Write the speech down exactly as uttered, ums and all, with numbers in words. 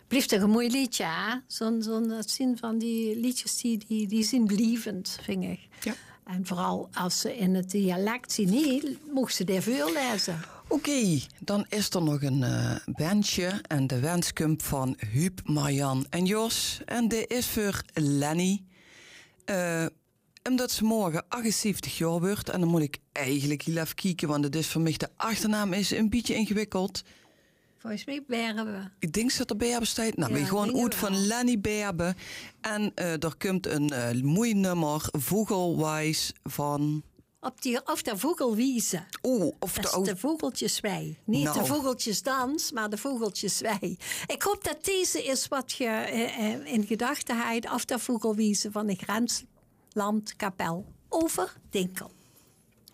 Blijft toch een mooi liedje, hè? Zo'n, zo'n, dat zien van die liedjes, die, die, die zijn blijvend, vind ik. Ja. En vooral als ze in het dialect zien, nee, mocht ze daar veel lezen. Oké, okay, dan is er nog een uh, bandje en de wens komt van Huub, Marjan en Jos. En dit is voor Lenny. Uh, omdat ze morgen achtenzeventig jaar wordt. En dan moet ik eigenlijk heel even kijken, want het is voor mij de achternaam is een beetje ingewikkeld. Volgens mij Berbe. Ik denk dat er Berbe staat. Nou, ja, we gewoon uit van Lenny Berbe. En uh, er komt een uh, mooi nummer, Vogelwijs van... Op, die, of de vogelwiese. Oeh, of dat de, is de vogeltjeswei. Niet nou. de vogeltjesdans, maar de vogeltjeswei. Ik hoop dat deze is wat je uh, in gedachten hebt. Of de vogelwiese van de Grenslandkapel over Dinkel.